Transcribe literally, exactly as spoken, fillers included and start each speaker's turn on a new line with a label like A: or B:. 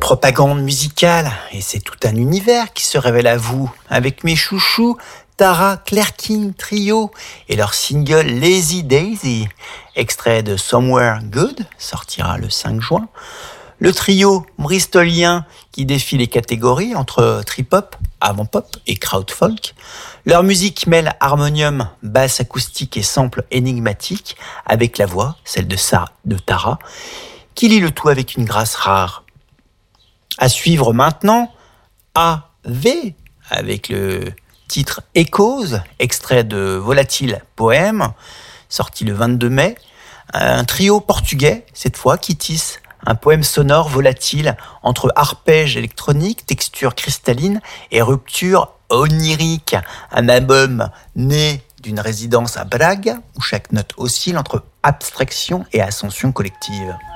A: propagande musicale, et c'est tout un univers qui se révèle à vous, avec mes chouchous, Tara Clerkin Trio, et leur single Lazy Daisy, extrait de Somewhere Good, sortira le cinq juin. Le trio bristolien qui défie les catégories entre trip-hop, avant-pop et crowd-folk. Leur musique mêle harmonium, basse acoustique et sample énigmatique, avec la voix, celle de, Sa- de Tara, qui lit le tout avec une grâce rare. À suivre maintenant, A V, avec le titre Echoes, extrait de Volatile Poème, sorti le vingt-deux mai. Un trio portugais, cette fois, qui tisse un poème sonore volatile entre arpège électronique, texture cristalline et rupture onirique. Un album né d'une résidence à Braga, où chaque note oscille entre abstraction et ascension collective.